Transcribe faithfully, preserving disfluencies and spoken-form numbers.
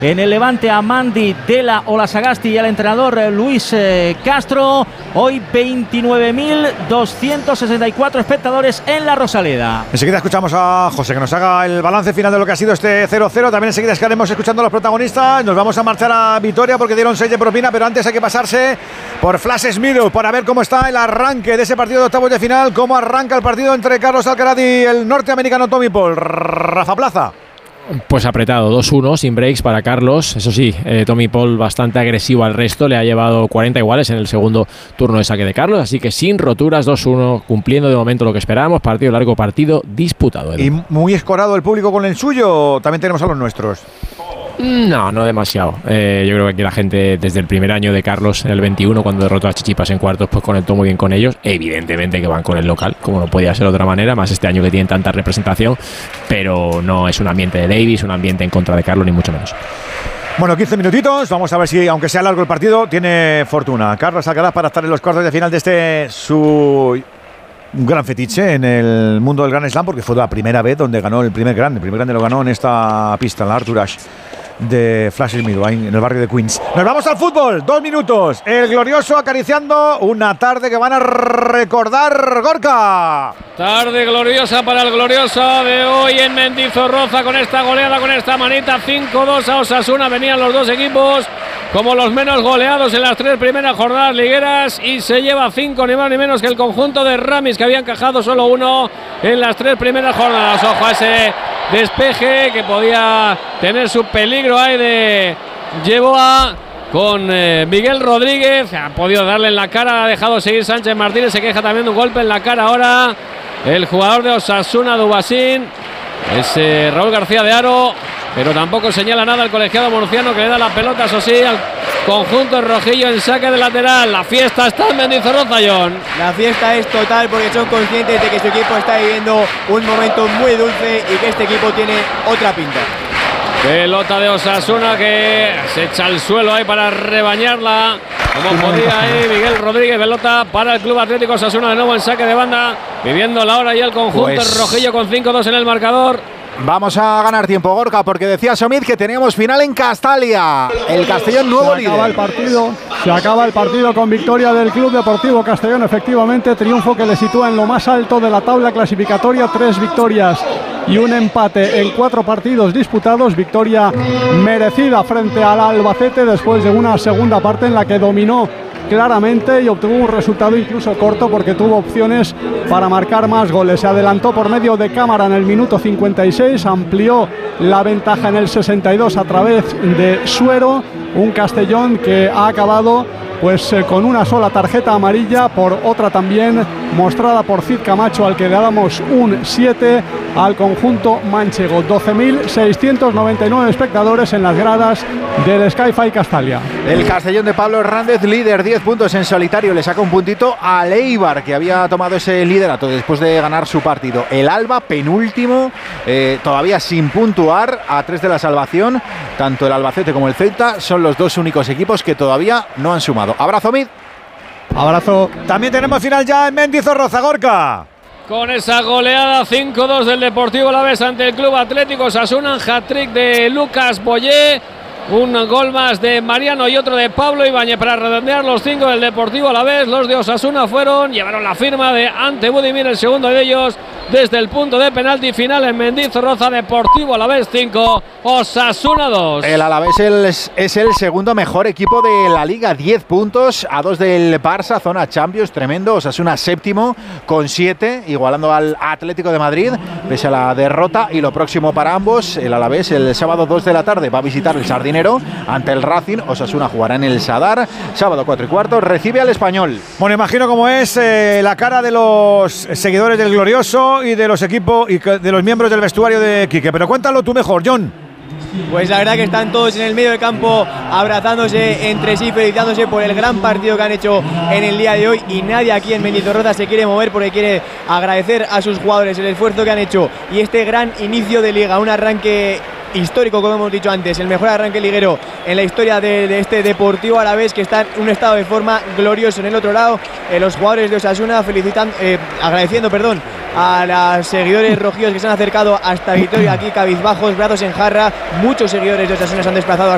En el Levante a Mandi, Dela, Olasagasti y al entrenador Luis eh, Castro. Hoy veintinueve mil doscientos sesenta y cuatro espectadores en la Rosaleda. Enseguida escuchamos a José que nos haga el balance final de lo que ha sido este cero cero. También enseguida estaremos escuchando a los protagonistas. Nos vamos a marchar a Vitoria porque dieron seis de propina, pero antes hay que pasarse por Flash Meadow para ver cómo está el arranque de ese partido de octavos de final, cómo arranca el partido entre Carlos Alcaraz y el norteamericano Tommy Paul. Rafa Plaza. Pues apretado, dos uno, sin breaks para Carlos. Eso sí, eh, Tommy Paul bastante agresivo al resto. Le ha llevado cuarenta iguales en el segundo turno de saque de Carlos. Así que sin roturas, dos uno, cumpliendo de momento lo que esperábamos. Partido largo, partido disputado. ¿Y muy escorado el público con el suyo? También tenemos a los nuestros. No, no demasiado. Eh, yo creo que aquí la gente, desde el primer año de Carlos, en el veintiuno, cuando derrotó a Tsitsipas en cuartos, pues conectó muy bien con ellos. Evidentemente que van con el local, como no podía ser de otra manera, más este año que tienen tanta representación, pero no es un ambiente de Davis, un ambiente en contra de Carlos, ni mucho menos. Bueno, quince minutitos, vamos a ver si, aunque sea largo el partido, tiene fortuna Carlos Alcaraz para estar en los cuartos de final de este su un gran fetiche en el mundo del Grand Slam, porque fue la primera vez donde ganó el primer grande. El primer grande lo ganó en esta pista, en la Arthur Ashe de Flash Meadow, en el barrio de Queens. Nos vamos al fútbol, dos minutos. El glorioso acariciando una tarde que van a recordar, Gorka. Tarde gloriosa para el glorioso de hoy en Mendizorroza, con esta goleada, con esta manita, cinco dos a Osasuna. Venían los dos equipos como los menos goleados en las tres primeras jornadas ligueras y se lleva cinco, ni más ni menos que el conjunto de Ramis, que había encajado solo uno en las tres primeras jornadas. Ojo a ese despeje que podía tener su peligro ahí de Yeboah con eh, Miguel Rodríguez. Ha podido darle en la cara, ha dejado seguir Sánchez Martínez. Se queja también de un golpe en la cara ahora el jugador de Osasuna, Dubasín. Es eh, Raúl García de Haro, pero tampoco señala nada el colegiado murciano, que le da la pelota, eso sí, al conjunto rojillo en saque de lateral. La fiesta está en Mendizorroza, John. La fiesta es total porque son conscientes de que su equipo está viviendo un momento muy dulce y que este equipo tiene otra pinta. Pelota de Osasuna que se echa al suelo ahí para rebañarla, como podía ahí Miguel Rodríguez. Pelota para el Club Atlético Osasuna, de nuevo en saque de banda, viviendo la hora y el conjunto pues rojillo con cinco dos en el marcador. Vamos a ganar tiempo, Gorka, porque decía Somid que teníamos final en Castalia. El Castellón nuevo líder. Se acaba el partido, se acaba el partido con victoria del Club Deportivo Castellón, efectivamente, triunfo que le sitúa en lo más alto de la tabla clasificatoria, tres victorias y un empate en cuatro partidos disputados. Victoria merecida frente al Albacete después de una segunda parte en la que dominó claramente y obtuvo un resultado incluso corto porque tuvo opciones para marcar más goles. Se adelantó por medio de cámara en el minuto cincuenta y seis, amplió la ventaja en el sesenta y dos a través de Suero, un Castellón que ha acabado pues eh, con una sola tarjeta amarilla, por otra también mostrada por Cid Camacho, al que le damos un siete al conjunto manchego. doce mil seiscientos noventa y nueve espectadores en las gradas del Sky-Fi Castalia. El Castellón de Pablo Hernández, líder, diez puntos en solitario, le saca un puntito al Eibar, que había tomado ese liderato después de ganar su partido. El Alba, penúltimo, eh, todavía sin puntuar, a tres de la salvación. Tanto el Albacete como el Celta son los dos únicos equipos que todavía no han sumado. Abrazo, Mid. Abrazo. También tenemos final ya en Mendizorroza, Gorka. Con esa goleada cinco dos del Deportivo Alavés ante el Club Atlético Osasuna, hat-trick de Lucas Boyé, un gol más de Mariano y otro de Pablo Ibáñez para redondear los cinco del Deportivo Alavés. Los de Osasuna fueron, llevaron la firma de Ante Budimir, el segundo de ellos desde el punto de penalti. Final en Mendizorroza, Deportivo Alavés cinco, Osasuna dos. El Alavés es, es el segundo mejor equipo de la Liga, diez puntos a dos del Barça, zona Champions, tremendo. Osasuna séptimo con siete, igualando al Atlético de Madrid pese a la derrota. Y lo próximo para ambos, el Alavés el sábado dos de la tarde va a visitar el Sardinero ante el Racing. Osasuna jugará en el Sadar, sábado cuatro y cuarto, recibe al Español. Bueno, imagino cómo es eh, la cara de los seguidores del Glorioso y de los equipos y de los miembros del vestuario de Quique, pero cuéntalo tú mejor, John. Pues la verdad que están todos en el medio del campo abrazándose entre sí, felicitándose por el gran partido que han hecho en el día de hoy, y nadie aquí en Mendizorroza se quiere mover porque quiere agradecer a sus jugadores el esfuerzo que han hecho y este gran inicio de liga, un arranque histórico, como hemos dicho antes, el mejor arranque liguero en la historia de, de este Deportivo Alavés, que está en un estado de forma glorioso. En el otro lado, eh, los jugadores de Osasuna felicitan, eh, agradeciendo perdón, a los seguidores rojillos que se han acercado hasta Vitoria, aquí cabizbajos, brazos en jarra. Muchos seguidores de Osasuna se han desplazado hasta